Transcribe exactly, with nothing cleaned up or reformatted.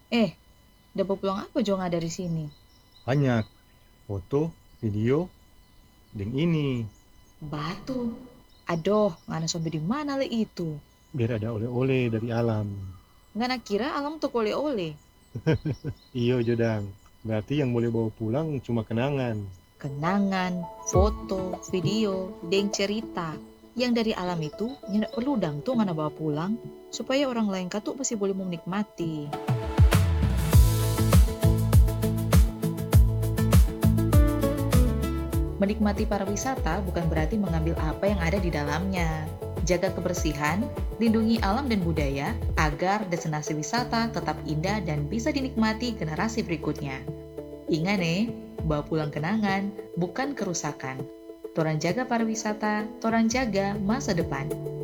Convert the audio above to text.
Eh, dapat pulang apa jo nga dari sini? Banyak foto, video, deng ini. Batu. Aduh, ngana sampai di mana le itu? Biar ada oleh-oleh dari alam. Ngana kira alam tuh oleh-oleh. Iyo Jodang, berarti yang boleh bawa pulang cuma kenangan. Kenangan, foto, video, deng cerita. Yang dari alam itu, nggak perlu dang tuh ngana bawa pulang, supaya orang lain katu pasti boleh menikmati. Menikmati pariwisata bukan berarti mengambil apa yang ada di dalamnya. Jaga kebersihan, lindungi alam dan budaya agar destinasi wisata tetap indah dan bisa dinikmati generasi berikutnya. Ingat nih, bawa pulang kenangan, bukan kerusakan. Torang jaga pariwisata, torang jaga masa depan.